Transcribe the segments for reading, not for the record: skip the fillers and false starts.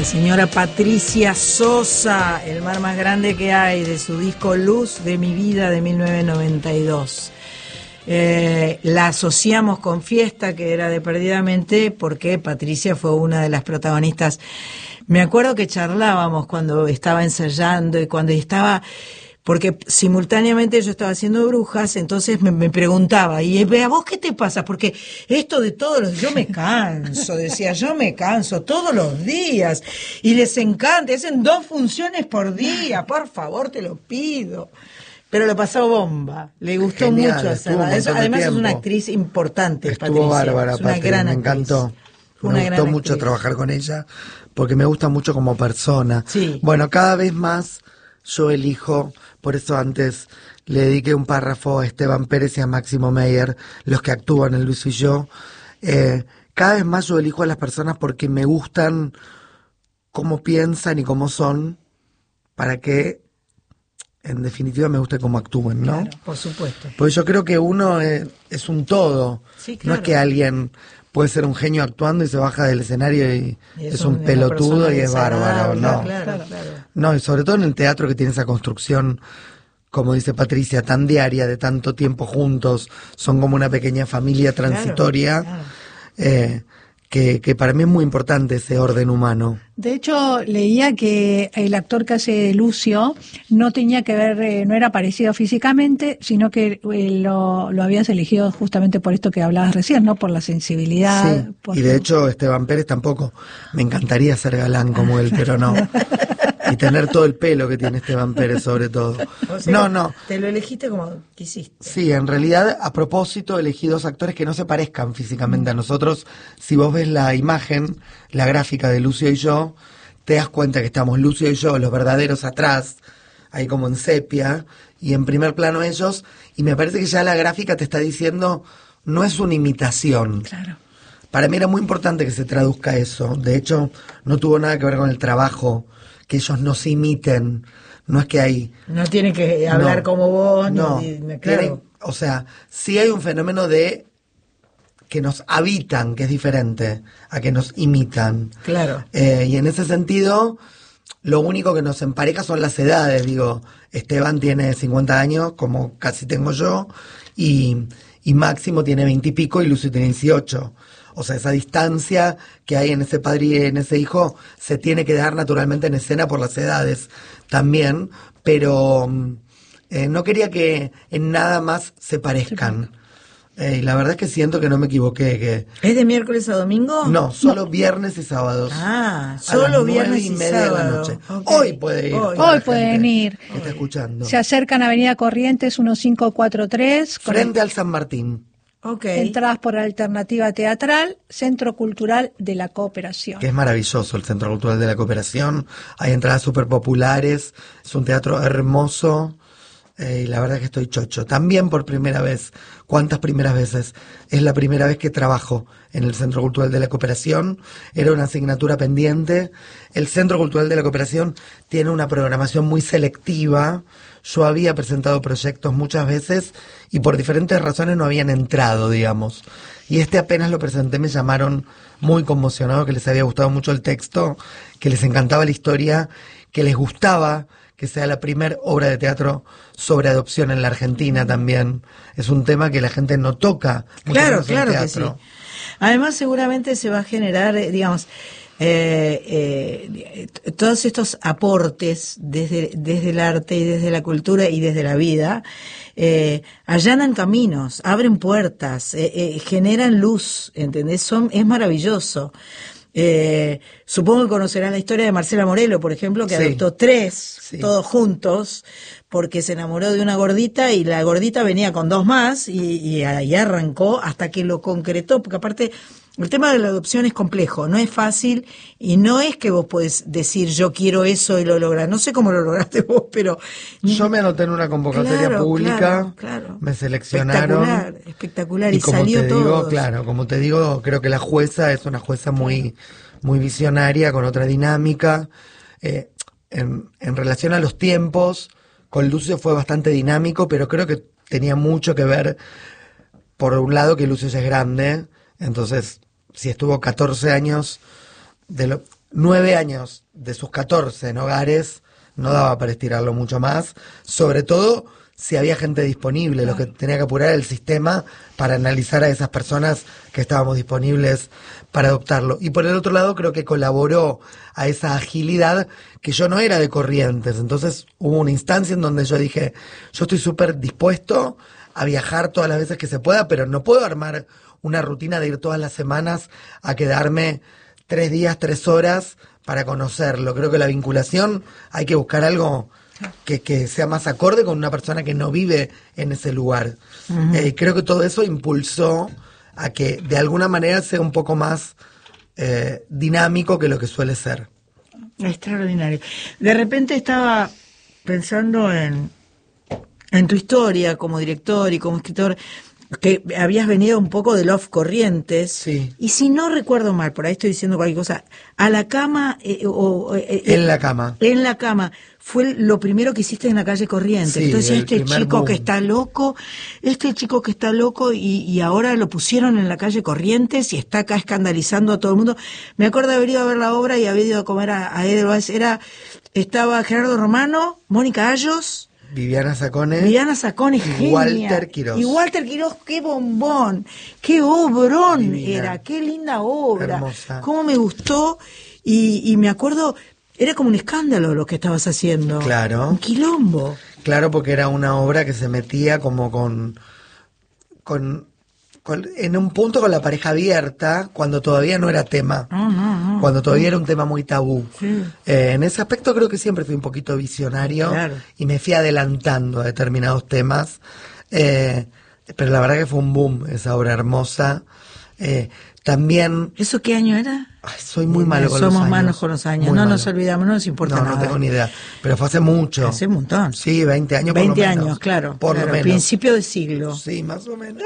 La señora Patricia Sosa, El mar más grande que hay, de su disco Luz de mi vida de 1992. La asociamos con Fiesta, que era de Perdidamente, porque Patricia fue una de las protagonistas. Me acuerdo que charlábamos cuando estaba ensayando y cuando estaba... Porque simultáneamente yo estaba haciendo Brujas, entonces me preguntaba, ¿y a vos qué te pasa? Porque esto de todos los... Yo me canso, decía, yo me canso todos los días. Y les encanta, hacen 2 funciones por día, por favor, te lo pido. Pero lo pasó bomba, le gustó mucho hacerla. Además es una actriz importante, estuvo Patricia. Bárbara, es una Patri, gran me actriz. encantó. Me gustó mucho trabajar con ella, porque me gusta mucho como persona. Sí. Bueno, cada vez más yo elijo, por eso antes le dediqué un párrafo a Esteban Pérez y a Máximo Meyer, los que actúan en Luis y yo. Cada vez más yo elijo a las personas porque me gustan cómo piensan y cómo son, para que en definitiva me guste cómo actúen, ¿no? Claro, por supuesto. Porque yo creo que uno es un todo. Sí, claro. No es que alguien puede ser un genio actuando y se baja del escenario y es un pelotudo y es bárbaro, ¿no? Claro. No, y sobre todo en el teatro, que tiene esa construcción, como dice Patricia, tan diaria, de tanto tiempo juntos, son como una pequeña familia transitoria. Claro. Que para mí es muy importante ese orden humano. De hecho, leía que el actor que hace Lucio no tenía que ver, no era parecido físicamente, sino que lo habías elegido justamente por esto que hablabas recién, ¿no? Por la sensibilidad. Sí, por y de hecho Esteban Pérez tampoco. Me encantaría ser galán como él, pero no. Y tener todo el pelo que tiene Esteban Pérez, sobre todo. O sea, No. Te lo elegiste como quisiste. Sí, en realidad, a propósito, elegí 2 actores que no se parezcan físicamente a nosotros. Si vos ves la imagen, la gráfica de Lucio y yo, te das cuenta que estamos Lucio y yo, los verdaderos, atrás, ahí como en sepia, y en primer plano ellos, y me parece que ya la gráfica te está diciendo, no es una imitación. Claro. Para mí era muy importante que se traduzca eso. De hecho, no tuvo nada que ver con el trabajo, que ellos nos imiten. No es que hay... No tienen que hablar como vos. No, claro. o sea, sí hay un fenómeno de que nos habitan, que es diferente a que nos imitan. Claro. Y en ese sentido, lo único que nos empareja son las edades. Digo, Esteban tiene 50 años, como casi tengo yo, y Máximo tiene 20 y pico y Lucio tiene 18. O sea, esa distancia que hay en ese padre y en ese hijo se tiene que dar naturalmente en escena por las edades también, pero no quería que en nada más se parezcan. Y la verdad es que siento que no me equivoqué. Que ¿Es de miércoles a domingo? No, solo viernes y sábados. Ah, a solo las viernes y 9:30 de la sábado. noche. Okay. Hoy puede ir. Hoy pueden ir. Que está escuchando. Se acercan a Avenida Corrientes 1543. Frente al San Martín. Okay. Entradas por Alternativa Teatral, Centro Cultural de la Cooperación. Que es maravilloso el Centro Cultural de la Cooperación. Hay entradas súper populares. Es un teatro hermoso. Y la verdad es que estoy chocho. También por primera vez. ¿Cuántas primeras veces? Es la primera vez que trabajo en el Centro Cultural de la Cooperación. Era una asignatura pendiente. El Centro Cultural de la Cooperación tiene una programación muy selectiva. Yo había presentado proyectos muchas veces y por diferentes razones no habían entrado, digamos. Y apenas lo presenté, me llamaron muy conmocionados, que les había gustado mucho el texto, que les encantaba la historia, que les gustaba que sea la primera obra de teatro sobre adopción en la Argentina también. Es un tema que la gente no toca mucho Claro, en claro que teatro. sí. Además, seguramente se va a generar, digamos, todos estos aportes desde el arte y desde la cultura y desde la vida, allanan caminos, abren puertas, generan luz, ¿entendés? Es maravilloso. Supongo que conocerán la historia de Marcela Morelo, por ejemplo, que Sí. adoptó 3, Sí. todos juntos, porque se enamoró de una gordita y la gordita venía con 2 más y ahí arrancó hasta que lo concretó, porque aparte el tema de la adopción es complejo, no es fácil y no es que vos podés decir yo quiero eso y lo lográs, no sé cómo lo lograste vos, pero... Yo me anoté en una convocatoria Claro, pública, claro. me seleccionaron. Espectacular, y como salió te todo. digo, claro, como te digo, creo que la jueza es una jueza muy visionaria, con otra dinámica. En relación a los tiempos, con Lucio fue bastante dinámico, pero creo que tenía mucho que ver, por un lado, que Lucio ya es grande, entonces, si estuvo 14 años, 9 años de sus 14 en hogares, no daba para estirarlo mucho más, sobre todo si había gente disponible, lo que tenía que apurar era el sistema para analizar a esas personas que estábamos disponibles para adoptarlo. Y por el otro lado creo que colaboró a esa agilidad que yo no era de Corrientes, entonces hubo una instancia en donde yo dije, yo estoy súper dispuesto a viajar todas las veces que se pueda, pero no puedo armar una rutina de ir todas las semanas a quedarme 3 días, 3 horas para conocerlo. Creo que la vinculación hay que buscar algo que sea más acorde con una persona que no vive en ese lugar. Creo que todo eso impulsó a que de alguna manera sea un poco más dinámico que lo que suele ser. Extraordinario. De repente estaba pensando en tu historia como director y como escritor, que habías venido un poco de Love Corrientes, sí. Y si no recuerdo mal, por ahí estoy diciendo cualquier cosa, a la cama en la cama. En la cama fue lo primero que hiciste en la calle Corrientes. Sí, entonces este chico boom. que está loco, y ahora lo pusieron en la calle Corrientes y está acá escandalizando a todo el mundo. Me acuerdo de haber ido a ver la obra y haber ido a comer a Edelweiss. Estaba Gerardo Romano, Mónica Ayos, Viviana Sacone, genia. Walter Quirós. Y Walter Quirós, qué bombón, qué obrón Divina. era, qué linda obra. Hermosa. Cómo me gustó. Y me acuerdo, era como un escándalo lo que estabas haciendo. Claro. Un quilombo. Claro, porque era una obra que se metía como en un punto con la pareja abierta, cuando todavía no era tema. No. Cuando todavía era un tema muy tabú. Sí. En ese aspecto creo que siempre fui un poquito visionario, Claro. Y me fui adelantando a determinados temas. Pero la verdad que fue un boom esa obra hermosa. También... ¿Eso qué año era? Ay, soy muy malo con los años. Somos malos con los años. Muy No malo. nos olvidamos, no nos importa nada. No tengo ni idea. Pero fue hace mucho. Hace un montón. Sí, 20 años 20 por lo menos. años, claro. Por lo menos. Principio de siglo. Sí, más o menos.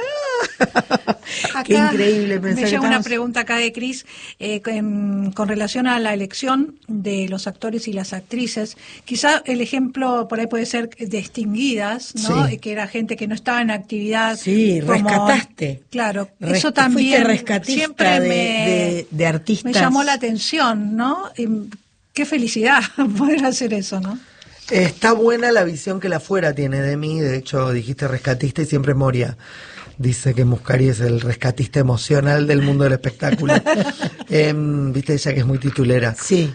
Qué increíble pensar Me que llega una estamos... pregunta acá de Cris con relación a la elección de los actores y las actrices. Quizá el ejemplo por ahí puede ser de Extinguidas, ¿no? Sí. Que era gente que no estaba en actividad. Sí, rescataste. Claro, Fuiste eso también rescatista siempre de artistas. me llamó la atención, ¿no? Y qué felicidad poder hacer eso, ¿no? Está buena la visión que la fuera tiene de mí. De hecho, dijiste rescatista y siempre Moria dice que Muscari es el rescatista emocional del mundo del espectáculo. Viste ella que es muy titulera. Sí.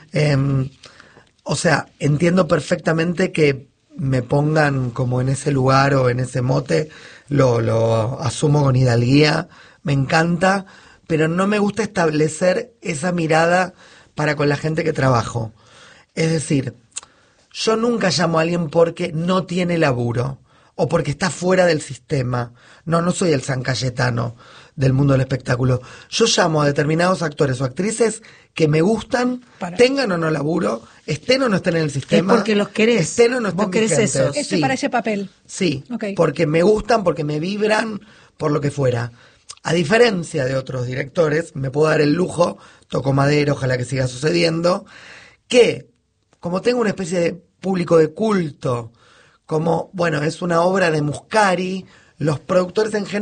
O sea, entiendo perfectamente que me pongan como en ese lugar o en ese mote, lo asumo con hidalguía, me encanta, pero no me gusta establecer esa mirada para con la gente que trabajo. Es decir, yo nunca llamo a alguien porque no tiene laburo o porque está fuera del sistema. No soy el San Cayetano del mundo del espectáculo. Yo llamo a determinados actores o actrices que me gustan, tengan o no laburo, estén o no estén en el sistema. Es porque los querés. Estén o no estén Vos querés vigentes. eso. Este para ese papel. Sí, Okay. porque me gustan, porque me vibran, por lo que fuera. A diferencia de otros directores, me puedo dar el lujo, toco madera, ojalá que siga sucediendo, que como tengo una especie de público de culto, como, bueno, es una obra de Muscari, los productores en general